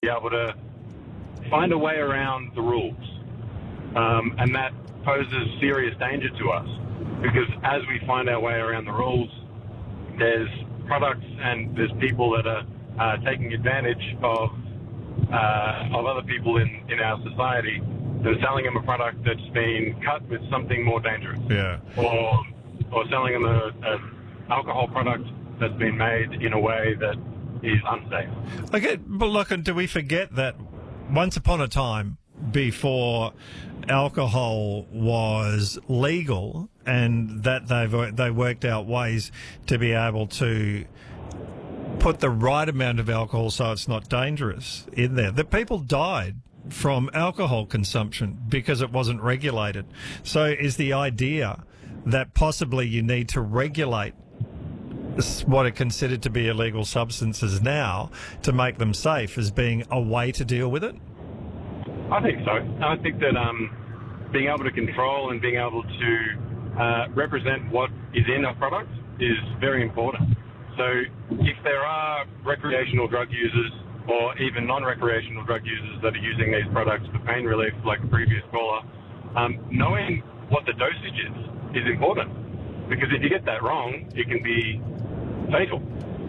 be able to find a way around the rules. And that poses serious danger to us because as we find our way around the rules, there's products and there's people that are taking advantage of other people in our society. They're selling them a product that's been cut with something more dangerous. Yeah. Or selling them an alcohol product that's been made in a way that is unsafe. Okay, but look, do we forget that once upon a time, before alcohol was legal, and that they worked out ways to be able to put the right amount of alcohol so it's not dangerous in there, that people died from alcohol consumption because it wasn't regulated. So is the idea that possibly you need to regulate what are considered to be illegal substances now to make them safe as being a way to deal with it? I think so. I think that being able to control and being able to represent what is in a product is very important. So if there are recreational drug users or even non-recreational drug users that are using these products for pain relief, like the previous caller, knowing what the dosage is important. Because if you get that wrong, it can be fatal.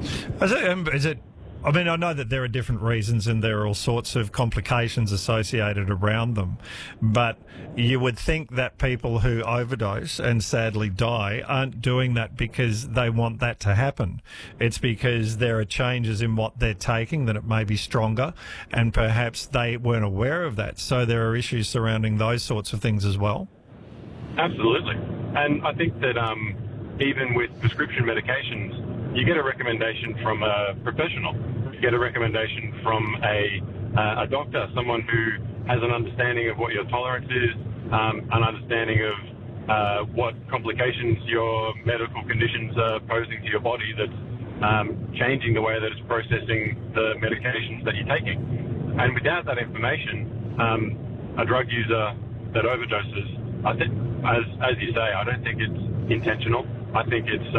I mean, I know that there are different reasons and there are all sorts of complications associated around them, but you would think that people who overdose and sadly die aren't doing that because they want that to happen. It's because there are changes in what they're taking, that it may be stronger, and perhaps they weren't aware of that. So there are issues surrounding those sorts of things as well. Absolutely. And I think that even with prescription medications, you get a recommendation from a professional. You get a recommendation from a doctor, someone who has an understanding of what your tolerance is, an understanding of what complications your medical conditions are posing to your body that's changing the way that it's processing the medications that you're taking. And without that information, a drug user that overdoses, I think, as you say, I don't think it's intentional. I think it's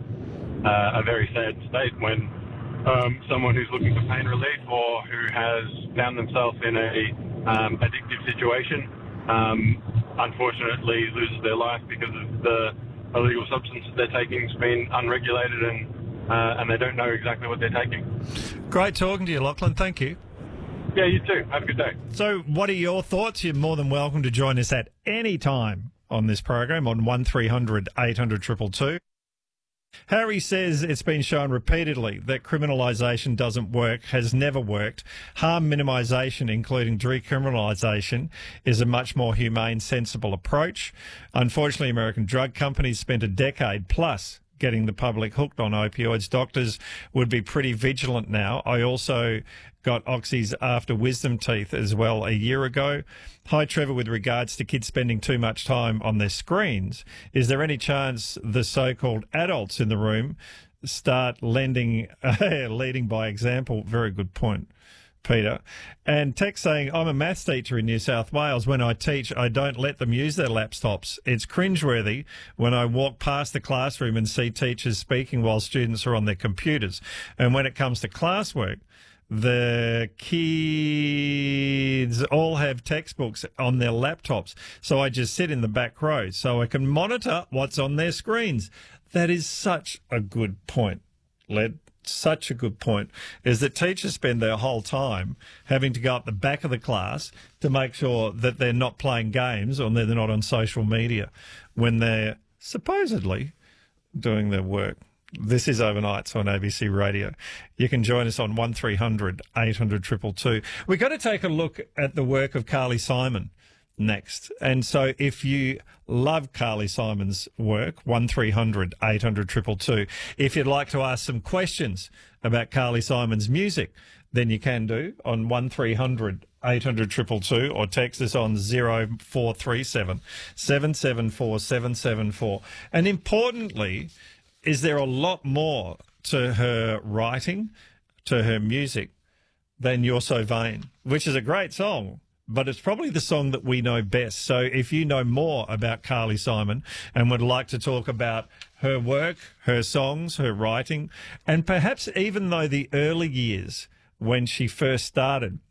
a very sad state when someone who's looking for pain relief or who has found themselves in a addictive situation unfortunately loses their life because of the illegal substances they're taking has been unregulated and they don't know exactly what they're taking. Great talking to you, Lachlan. Thank you. Yeah, you too. Have a good day. So what are your thoughts? You're more than welcome to join us at any time on this program on 1300 800 222. Harry says it's been shown repeatedly that criminalisation doesn't work, has never worked. Harm minimisation, including decriminalisation, is a much more humane, sensible approach. Unfortunately, American drug companies spent a decade plus getting the public hooked on opioids. Doctors would be pretty vigilant now. I also got Oxy's after wisdom teeth as well a year ago. Hi, Trevor, with regards to kids spending too much time on their screens, is there any chance the so-called adults in the room start leading by example? Very good point, Peter. And text saying, I'm a maths teacher in New South Wales. When I teach, I don't let them use their laptops. It's cringeworthy when I walk past the classroom and see teachers speaking while students are on their computers. And when it comes to classwork, the kids all have textbooks on their laptops. So I just sit in the back row so I can monitor what's on their screens. That is such a good point, Led. Such a good point, is that teachers spend their whole time having to go up the back of the class to make sure that they're not playing games or they're not on social media when they're supposedly doing their work. This is Overnights on ABC Radio. You can join us on 1300 800 222. We've got to take a look at the work of Carly Simon next. And so if you love Carly Simon's work, 1300 800 222. If you'd like to ask some questions about Carly Simon's music, then you can do on 1300 800 222 or text us on 0437 774 774. And importantly, is there a lot more to her writing, to her music, than You're So Vain, which is a great song, but it's probably the song that we know best. So if you know more about Carly Simon and would like to talk about her work, her songs, her writing, and perhaps even though the early years when she first started